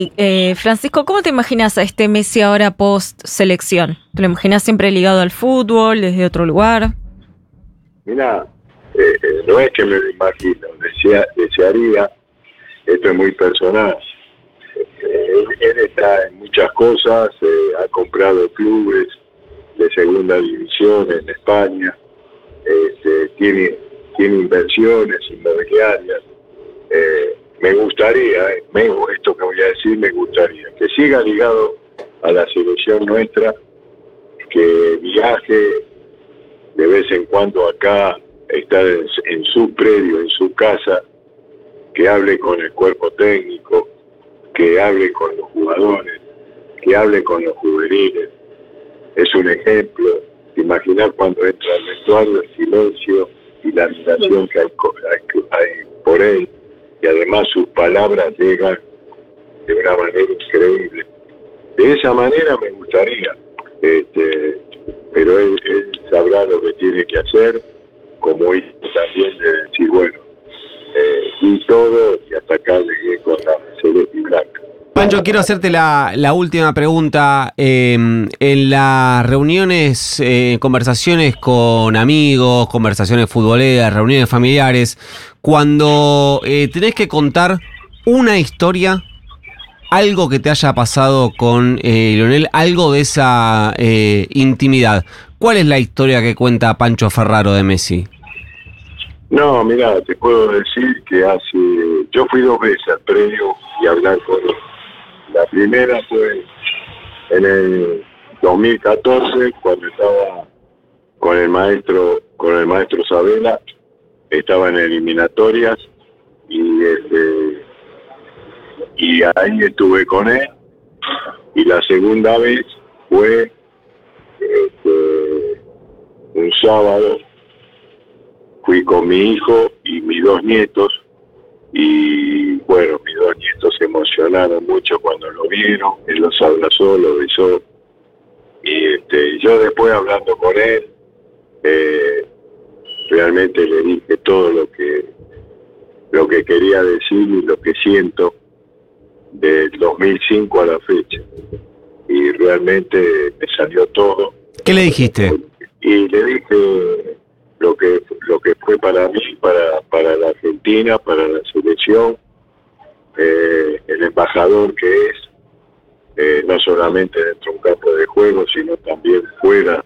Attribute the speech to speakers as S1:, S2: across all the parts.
S1: Francisco, ¿cómo te imaginas a este Messi ahora post-selección? ¿Te lo imaginas siempre ligado al fútbol, desde otro lugar?
S2: Mirá, no es que me lo imagino, desearía, esto es muy personal. Él está en muchas cosas, ha comprado clubes de segunda división en España, tiene inversiones inmobiliarias. Me gustaría, esto que voy a decir, me gustaría que siga ligado a la selección nuestra, que viaje de vez en cuando acá, estar en su predio, en su casa, que hable con el cuerpo técnico, que hable con los jugadores, que hable con los juveniles. Es un ejemplo. Imaginar cuando entra al vestuario el silencio y la admiración que hay por él, y además sus palabras llegan de una manera increíble. De esa manera me gustaría, pero él sabrá lo que tiene que hacer, como hizo también de decir, bueno, y todo, y hasta acá llegué con la celeste y blanca.
S3: Pancho, quiero hacerte la última pregunta. En las reuniones, conversaciones con amigos, conversaciones futboleras, reuniones familiares, cuando tenés que contar una historia, algo que te haya pasado con Lionel, algo de esa intimidad, ¿cuál es la historia que cuenta Pancho Ferraro de Messi?
S2: No, mira, te puedo decir que yo fui 2 veces al predio y a hablar con él. La primera fue en el 2014, cuando estaba con el maestro Sabela, estaba en eliminatorias y ahí estuve con él. Y la segunda vez fue un sábado, fui con mi hijo y mis 2 nietos. Y bueno, mis 2 nietos se emocionaron mucho cuando lo vieron, él los abrazó, los besó, y yo después hablando con él, realmente le dije todo lo que quería decir y lo que siento del 2005 a la fecha, y realmente me salió todo.
S3: ¿Qué le dijiste?
S2: Y le dije lo que fue para mí, para la Argentina, para la selección, el embajador que es, no solamente dentro de un campo de juego, sino también fuera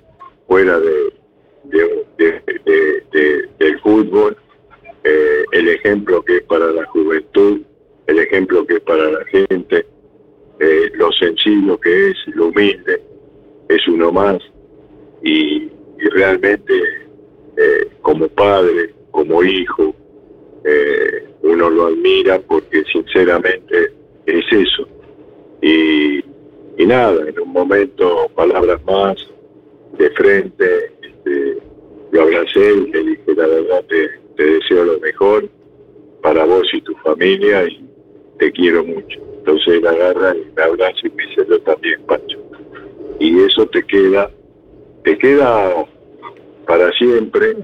S2: del fútbol, el ejemplo que es para la juventud, el ejemplo que es para la gente, lo sencillo que es, lo humilde, es uno más, y realmente como padre, como hijo, uno lo admira porque sinceramente es eso. Y nada, en un momento, palabras más, de frente, lo abracé y le dije, la verdad, te deseo lo mejor para vos y tu familia y te quiero mucho. Entonces él agarra y me abraza y me dice, yo también, Pancho. Y eso te queda para siempre.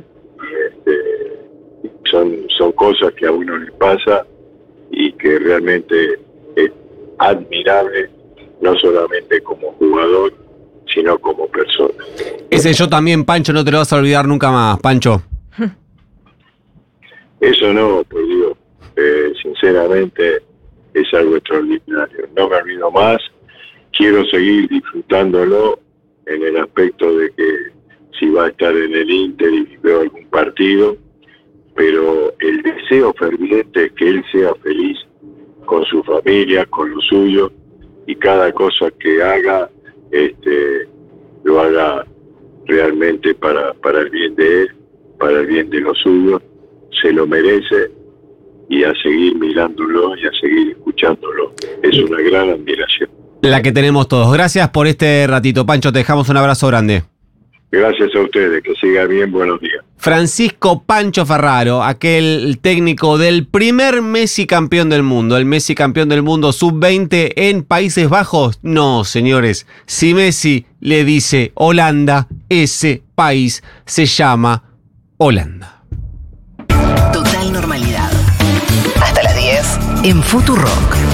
S2: Son cosas que a uno le pasa y que realmente es admirable, no solamente como jugador, sino como persona.
S3: Ese yo también, Pancho, no te lo vas a olvidar nunca más, Pancho.
S2: Eso no, pues digo, sinceramente es algo extraordinario. No me olvido más, quiero seguir disfrutándolo en el aspecto de que si va a estar en el Inter y veo algún partido, pero el deseo ferviente es que él sea feliz con su familia, con los suyos, y cada cosa que haga, lo haga realmente para el bien de él, para el bien de los suyos. Se lo merece, y a seguir mirándolo y a seguir escuchándolo. Es una gran admiración.
S3: La que tenemos todos. Gracias por este ratito, Pancho. Te dejamos un abrazo grande.
S2: Gracias a ustedes, que siga bien, buenos días.
S3: Francisco Pancho Ferraro, aquel técnico del primer Messi campeón del mundo, el Messi campeón del mundo sub-20 en Países Bajos. No, señores, si Messi le dice Holanda, ese país se llama Holanda.
S4: Total normalidad. Hasta las 10 en Futurock.